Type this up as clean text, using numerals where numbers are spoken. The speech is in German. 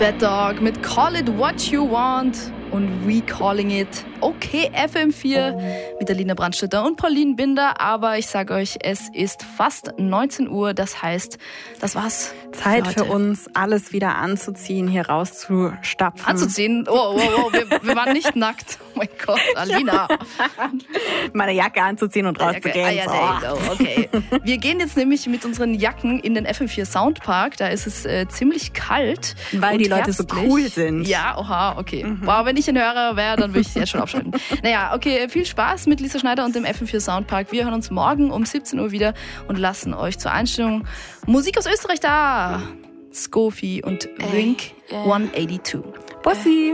Fat Dog mit Call It What You Want und We Calling It. Okay, FM4 mit der Lina Brandstätter und Pauline Binder. Aber ich sage euch, es ist fast 19 Uhr. Das heißt, das war's. Zeit für uns, alles wieder anzuziehen, hier rauszustapfen. Anzuziehen? Oh, wir waren nicht nackt. Oh mein Gott, Alina. Meine Jacke anzuziehen und rauszugehen. Okay. Wir gehen jetzt nämlich mit unseren Jacken in den FM4 Soundpark. Da ist es ziemlich kalt. Weil die Leute so cool sind. Ja, oha, okay. Wow, wenn ich ein Hörer wäre, dann würde ich jetzt schon aufschalten. Naja, okay, viel Spaß mit Lisa Schneider und dem FM4 Soundpark. Wir hören uns morgen um 17 Uhr wieder und lassen euch zur Einstellung Musik aus Österreich da. Scofi und Wink 182. Bussi!